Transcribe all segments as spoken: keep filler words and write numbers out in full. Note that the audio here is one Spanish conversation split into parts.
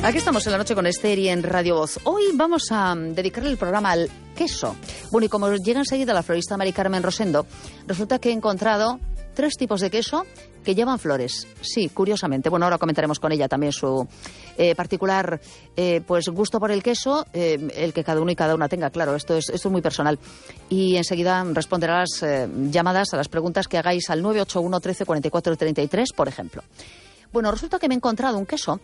Aquí estamos en la noche con Esther y en Radio Voz. Hoy vamos a dedicarle el programa al queso. Bueno, y como llega enseguida la florista Mari Carmen Rosendo, resulta que he encontrado tres tipos de queso que llevan flores. Sí, curiosamente. Bueno, ahora comentaremos con ella también su eh, particular eh, pues gusto por el queso, eh, el que cada uno y cada una tenga, claro, esto es, esto es muy personal. Y enseguida responderá a las eh, llamadas, a las preguntas que hagáis al nueve ocho uno, trece, cuarenta y cuatro, treinta y tres, por ejemplo. Bueno, resulta que me he encontrado un queso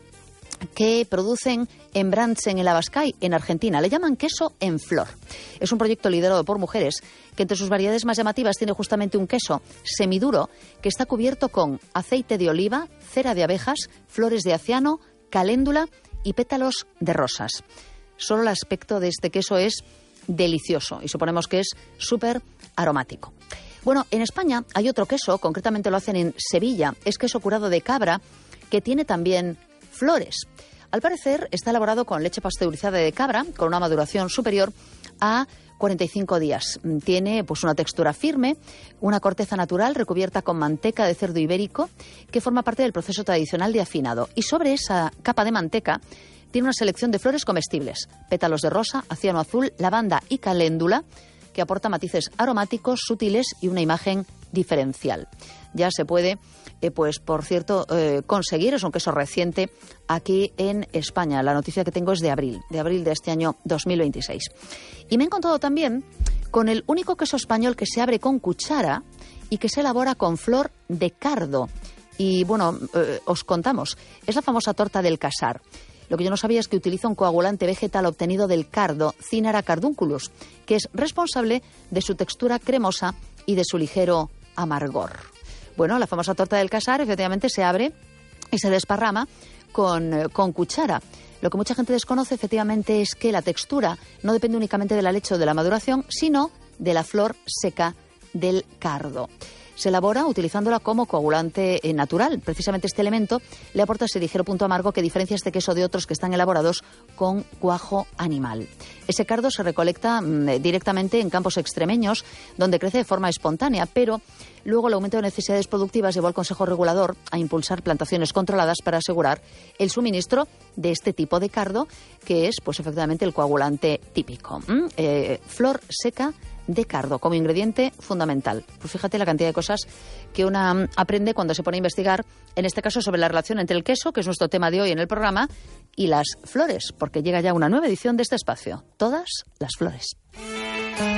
que producen en Brandsen, en el Abascal, en Argentina. Le llaman queso en flor. Es un proyecto liderado por mujeres que entre sus variedades más llamativas tiene justamente un queso semiduro que está cubierto con aceite de oliva, cera de abejas, flores de aciano, caléndula y pétalos de rosas. Solo el aspecto de este queso es delicioso y suponemos que es súper aromático. Bueno, en España hay otro queso, concretamente lo hacen en Sevilla, es queso curado de cabra, que tiene también flores. Al parecer está elaborado con leche pasteurizada de cabra, con una maduración superior a cuarenta y cinco días. Tiene pues una textura firme, una corteza natural recubierta con manteca de cerdo ibérico, que forma parte del proceso tradicional de afinado. Y sobre esa capa de manteca tiene una selección de flores comestibles, pétalos de rosa, aciano azul, lavanda y caléndula, que aporta matices aromáticos, sutiles y una imagen diferencial. Ya se puede, eh, pues por cierto, eh, conseguir, es un queso reciente aquí en España. La noticia que tengo es de abril, de abril de este año dos mil veintiséis. Y me he encontrado también con el único queso español que se abre con cuchara y que se elabora con flor de cardo. Y bueno, eh, os contamos, es la famosa torta del casar. Lo que yo no sabía es que utiliza un coagulante vegetal obtenido del cardo, Cynara cardunculus, que es responsable de su textura cremosa y de su ligero amargor. Bueno, la famosa torta del casar efectivamente se abre y se desparrama con, con cuchara. Lo que mucha gente desconoce efectivamente es que la textura no depende únicamente de la leche o de la maduración, sino de la flor seca del cardo. Se elabora utilizándola como coagulante natural. Precisamente este elemento le aporta ese ligero punto amargo que diferencia este queso de otros que están elaborados con cuajo animal. Ese cardo se recolecta mmm, directamente en campos extremeños, donde crece de forma espontánea, pero luego el aumento de necesidades productivas llevó al Consejo Regulador a impulsar plantaciones controladas para asegurar el suministro de este tipo de cardo, que es, pues efectivamente, el coagulante típico. ¿Mm? Eh, flor seca de cardo como ingrediente fundamental. Pues fíjate la cantidad de cosas que una aprende cuando se pone a investigar, en este caso sobre la relación entre el queso, que es nuestro tema de hoy en el programa, y las flores, porque llega ya una nueva edición de este espacio. Todas las flores.